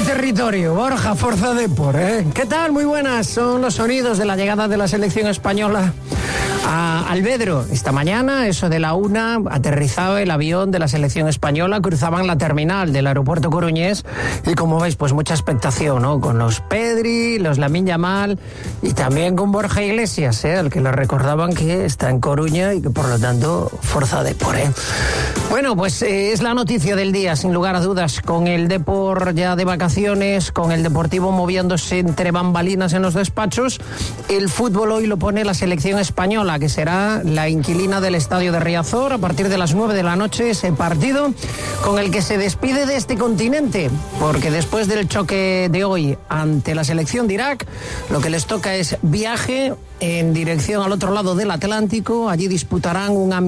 territorio. Borja, Forza Depor, ¿eh? ¿Qué tal? Muy buenas. Son los sonidos de la llegada de la selección española a Alvedro. Esta mañana, eso de la 1, aterrizaba el avión de la selección española, cruzaban la terminal del aeropuerto coruñés y, como veis, pues mucha expectación, ¿no? Con los Pedri, los Lamine Yamal y también con Borja Iglesias, al que le recordaban que está en Coruña y que, por lo tanto, Forza Depor, ¿eh? Bueno, pues es la noticia del día, sin lugar a dudas, con el Depor ya de vacaciones, con el Deportivo moviéndose entre bambalinas en los despachos. El fútbol hoy lo pone la selección española, que será la inquilina del estadio de Riazor a partir de las 9 de la noche, ese partido con el que se despide de este continente, porque después del choque de hoy ante la selección de Irak, lo que les toca es viaje en dirección al otro lado del Atlántico. Allí disputarán un amistoso